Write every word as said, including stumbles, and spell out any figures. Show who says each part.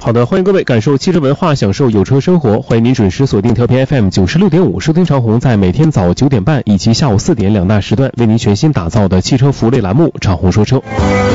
Speaker 1: 好的，欢迎各位感受汽车文化，享受有车生活。欢迎您准时锁定调频 F M 九十六点五，收听长虹在每天早九点半以及下午四点两大时段为您全新打造的汽车服务类栏目《长虹说车》。